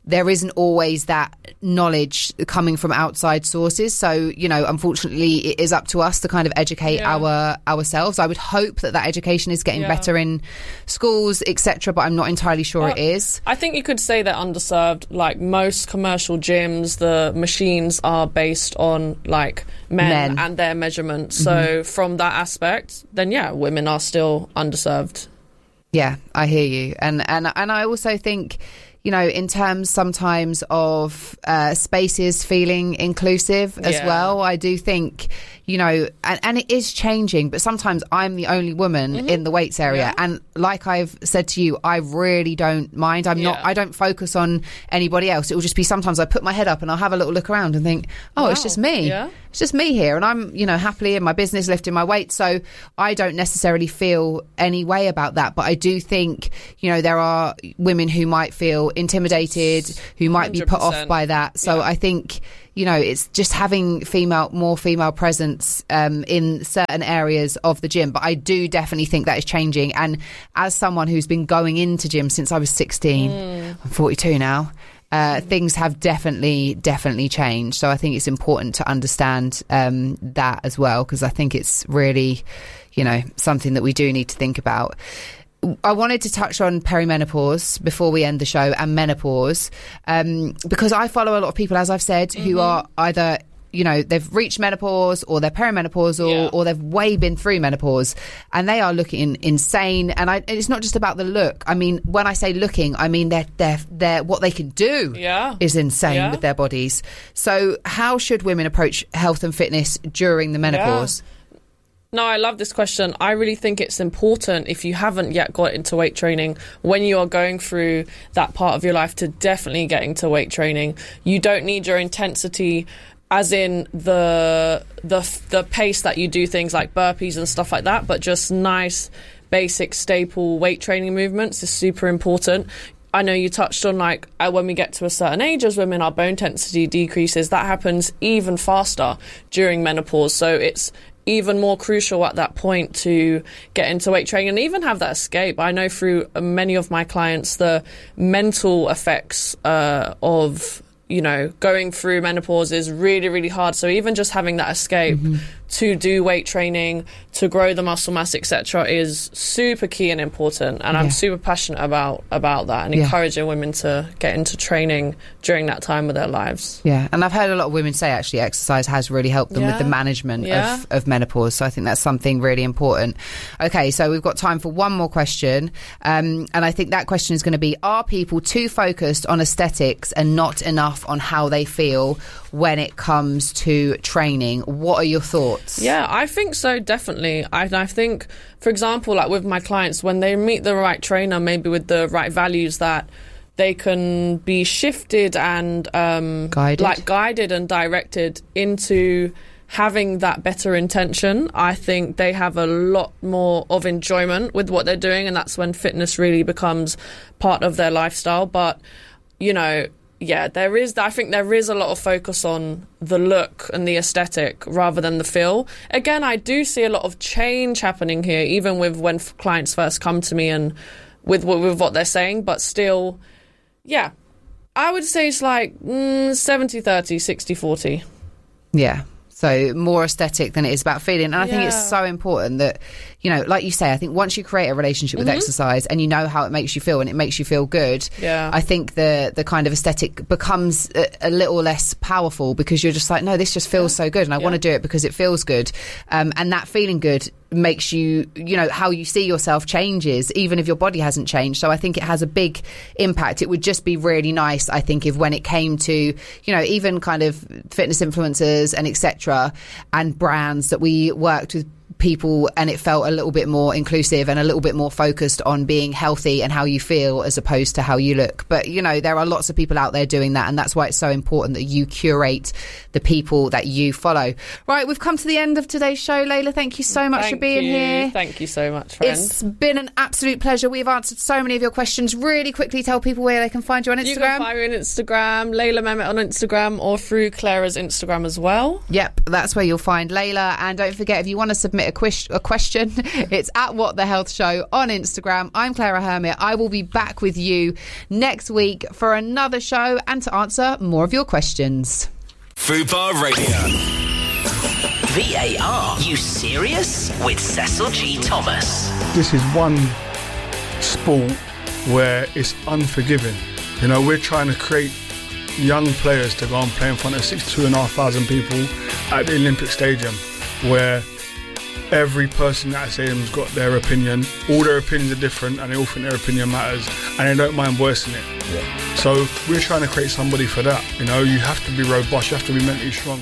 there isn't always that knowledge coming from outside sources. So, you know, unfortunately, it is up to us to kind of educate yeah. our ourselves. I would hope that that education is getting yeah. better in schools, et cetera, but I'm not entirely sure well, it is. I think you could say they're underserved. Like most commercial gyms, the machines are based on like men, men. and their measurements. So mm-hmm. from that aspect, then yeah, women are still underserved. Yeah, I hear you. And and and I also think, you know, in terms sometimes of uh, spaces feeling inclusive as yeah. well, I do think, you know, and, and it is changing, but sometimes I'm the only woman mm-hmm. in the weights area. Yeah. And like I've said to you, I really don't mind. I'm yeah. not, I don't focus on anybody else. It will just be sometimes I put my head up and I'll have a little look around and think, oh, wow. it's just me. Yeah. It's just me here. And I'm, you know, happily in my business, lifting my weight. So I don't necessarily feel any way about that. But I do think, you know, there are women who might feel intimidated, who might be put off by that. So yeah. I think, you know, it's just having female, more female presence um, in certain areas of the gym. But I do definitely think that is changing. And as someone who's been going into gym since I was sixteen, mm. I'm forty-two now, uh, things have definitely, definitely changed. So I think it's important to understand um, that as well, because I think it's really, you know, something that we do need to think about. I wanted to touch on perimenopause before we end the show, and menopause, um, because I follow a lot of people, as I've said, mm-hmm. who are either, you know, they've reached menopause or they're perimenopausal yeah. or they've way been through menopause, and they are looking insane. And I, it's not just about the look. I mean, when I say looking, I mean they're, they're, they're, what they can do yeah. is insane yeah. with their bodies. So how should women approach health and fitness during the menopause? Yeah. No, I love this question. I really think it's important, if you haven't yet got into weight training, when you are going through that part of your life, to definitely get into weight training. You don't need your intensity, as in the the the pace that you do things like burpees and stuff like that, but just nice, basic, staple weight training movements is super important. I know you touched on, like, uh, when we get to a certain age as women, our bone density decreases. That happens even faster during menopause. So it's even more crucial at that point to get into weight training and even have that escape. I know through many of my clients, the mental effects uh, of, you know, going through menopause is really, really hard. So even just having that escape mm-hmm. to do weight training, to grow the muscle mass, et cetera, is super key and important. And yeah. I'm super passionate about about that and yeah. encouraging women to get into training during that time of their lives. Yeah, and I've heard a lot of women say actually exercise has really helped them yeah. with the management yeah. of, of menopause. So I think that's something really important. Okay, so we've got time for one more question. Um, and I think that question is going to be, are people too focused on aesthetics and not enough on how they feel when it comes to training? What are your thoughts? Yeah, I think so, definitely. I, I think, for example, like with my clients, when they meet the right trainer, maybe with the right values, that they can be shifted and um, guided. like guided and directed into having that better intention. I think they have a lot more of enjoyment with what they're doing, and that's when fitness really becomes part of their lifestyle. But, you know, yeah, there is, I think there is a lot of focus on the look and the aesthetic rather than the feel. Again, I do see a lot of change happening here, even with when f- clients first come to me and with, with what they're saying, but still, yeah, I would say it's like mm, seventy thirty, sixty forty. Yeah. So more aesthetic than it is about feeling. And I yeah. think it's so important that, you know, like you say, I think once you create a relationship with mm-hmm. exercise and you know how it makes you feel and it makes you feel good, yeah. I think the the kind of aesthetic becomes a, a little less powerful, because you're just like, no, this just feels yeah. so good and I yeah. want to do it because it feels good. Um, and that feeling good makes you, you know, how you see yourself changes, even if your body hasn't changed. So I think it has a big impact. It would just be really nice, I think, if when it came to, you know, even kind of fitness influencers and et cetera and brands, that we worked with people and it felt a little bit more inclusive and a little bit more focused on being healthy and how you feel as opposed to how you look. But, you know, there are lots of people out there doing that, and that's why it's so important that you curate the people that you follow. Right, we've come to the end of today's show. Layla, thank you so much thank for being you. here. Thank you so much, friend. It's been an absolute pleasure. We've answered so many of your questions. Really quickly tell people where they can find you on Instagram. You can find me on Instagram, Layla Mehmet on Instagram, or through Clara's Instagram as well. Yep, that's where you'll find Layla. And don't forget, if you want to submit submit a, quiz- a question, it's at What the Health Show on Instagram. I'm Clara Hermit. I will be back with you next week for another show and to answer more of your questions. Fubar Radio. V A R, you serious? With Cecil G. Thomas. This is one sport where it's unforgiving. You know, we're trying to create young players to go and play in front of sixty-two and a half thousand people at the Olympic Stadium, where every person at that stadium's got their opinion. All their opinions are different and they all think their opinion matters and they don't mind voicing it. Yeah. So we're trying to create somebody for that. You know, you have to be robust, you have to be mentally strong.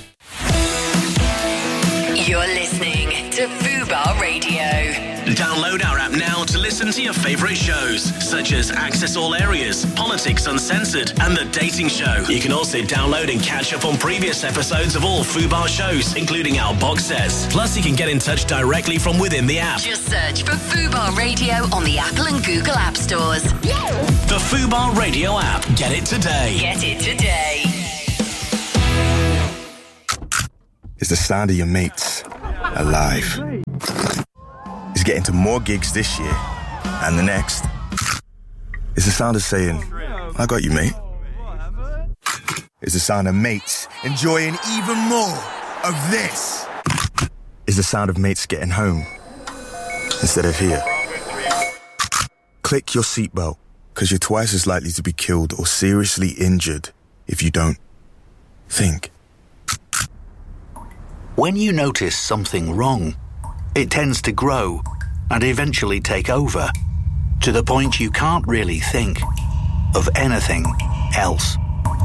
You're listening to Fubar Radio. Download our app now to listen to your favourite shows, such as Access All Areas, Politics Uncensored, and The Dating Show. You can also download and catch up on previous episodes of all Fubar shows, including our box sets. Plus, you can get in touch directly from within the app. Just search for Fubar Radio on the Apple and Google App Stores. The Fubar Radio app. Get it today. Get it today. It's the sound of your mates alive. It's getting to more gigs this year and the next. It's the sound of saying, I got you, mate. It's the sound of mates enjoying even more of this. It's the sound of mates getting home instead of here. Click your seatbelt, because you're twice as likely to be killed or seriously injured if you don't. Think. When you notice something wrong, it tends to grow and eventually take over, to the point you can't really think of anything else.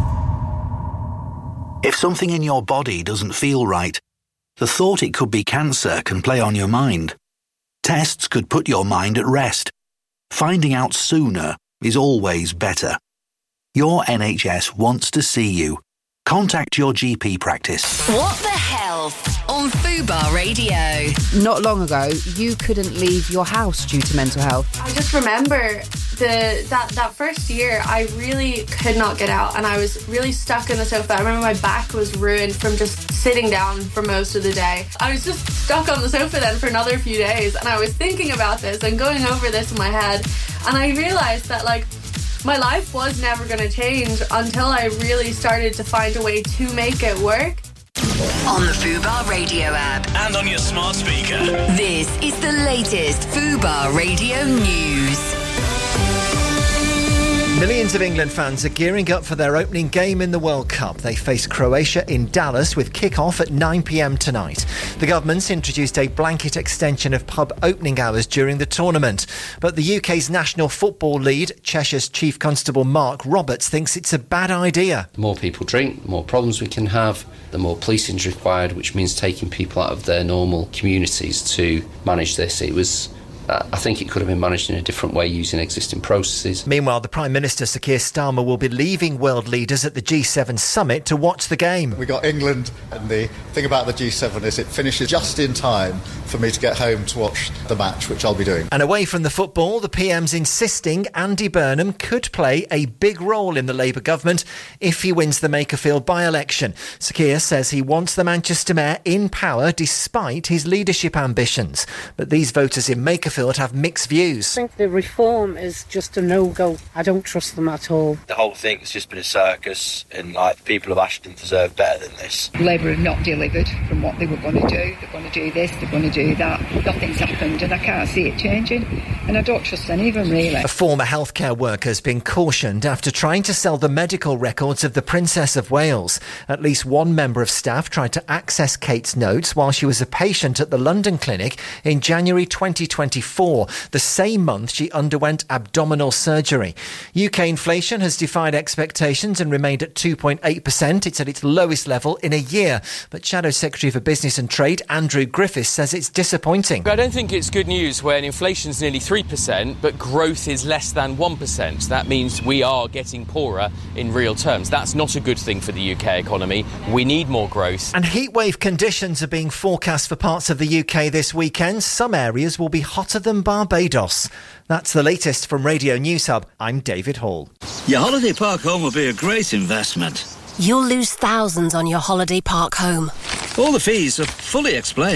If something in your body doesn't feel right, the thought it could be cancer can play on your mind. Tests could put your mind at rest. Finding out sooner is always better. Your N H S wants to see you. Contact your G P practice. What the Health on Fubar Radio. Not long ago, you couldn't leave your house due to mental health. I just remember the that, that first year, I really could not get out and I was really stuck on the sofa. I remember my back was ruined from just sitting down for most of the day. I was just stuck on the sofa then for another few days and I was thinking about this and going over this in my head, and I realised that, like, my life was never going to change until I really started to find a way to make it work. On the Fubar Radio app. And on your smart speaker. This is the latest Fubar Radio news. Millions of England fans are gearing up for their opening game in the World Cup. They face Croatia in Dallas with kick-off at nine p.m. tonight. The government's introduced a blanket extension of pub opening hours during the tournament. But the U K's national football lead, Cheshire's Chief Constable Mark Roberts, thinks it's a bad idea. The more people drink, the more problems we can have, the more policing is required, which means taking people out of their normal communities to manage this. It was... I think it could have been managed in a different way using existing processes. Meanwhile, the Prime Minister, Sir Keir Starmer, will be leaving world leaders at the G seven summit to watch the game. We got England, and the thing about the G seven is it finishes just in time for me to get home to watch the match, which I'll be doing. And away from the football, the P M's insisting Andy Burnham could play a big role in the Labour government if he wins the Makerfield by-election. Sir Keir says he wants the Manchester Mayor in power despite his leadership ambitions. But these voters in Makerfield have mixed views. I think the reform is just a no-go. I don't trust them at all. The whole thing has just been a circus, and like the people of Ashton deserve better than this. Labour have not delivered from what they were going to do. They're going to do this, they're going to do that. Nothing's happened and I can't see it changing, and I don't trust any of them really. A former healthcare worker has been cautioned after trying to sell the medical records of the Princess of Wales. At least one member of staff tried to access Kate's notes while she was a patient at the London clinic in January twenty twenty-four, the same month she underwent abdominal surgery. U K inflation has defied expectations and remained at two point eight percent. It's at its lowest level in a year. But Shadow Secretary for Business and Trade, Andrew Griffiths, says it's disappointing. I don't think it's good news when inflation's nearly three percent, but growth is less than one percent. That means we are getting poorer in real terms. That's not a good thing for the U K economy. We need more growth. And heatwave conditions are being forecast for parts of the U K this weekend. Some areas will be hotter than Barbados. That's the latest from Radio News Hub. I'm David Hall. Your holiday park home will be a great investment. You'll lose thousands on your holiday park home. All the fees are fully explained.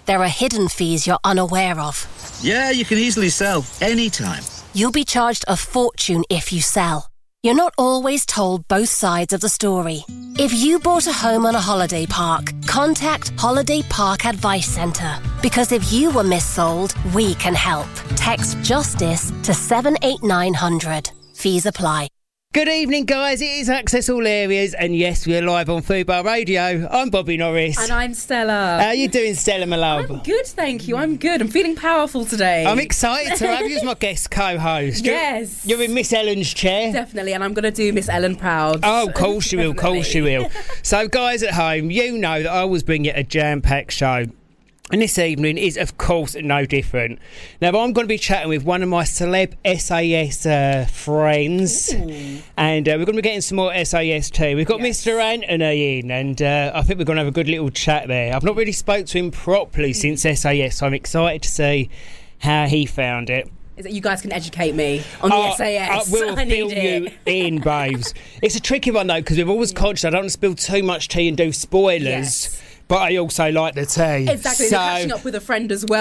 there are hidden fees you're unaware of. Yeah, you can easily sell anytime. You'll be charged a fortune if you sell. You're not always told both sides of the story. If you bought a home on a holiday park, contact Holiday Park Advice Centre. Because if you were missold, we can help. Text JUSTICE to seven eight nine hundred. Fees apply. Good evening, guys. It is Access All Areas, and yes, we're live on Fubar Radio. I'm Bobby Norris. And I'm Stella. How are you doing, Stella, my love? I'm good, thank you. I'm good. I'm feeling powerful today. I'm excited to have you as my guest co-host. Yes. You're, you're in Miss Ellen's chair. Definitely, and I'm going to do Miss Ellen proud. Oh, of course you will, of course you will. So, guys at home, you know that I always bring you a jam-packed show. And this evening is, of course, no different. Now, I'm going to be chatting with one of my celeb S A S uh, friends. Ooh. And uh, we're going to be getting some more S A S too. We've got yes. Mister Anthony in, and uh, I think we're going to have a good little chat there. I've not really spoke to him properly since S A S, so I'm excited to see how he found it. Is that you guys can educate me on the uh, S A S? I will I fill you in, babes. It's a tricky one, though, because we've always conscious I don't want to spill too much tea and do spoilers. Yes. But I also like the tea. Exactly, so, you're catching up with a friend as well.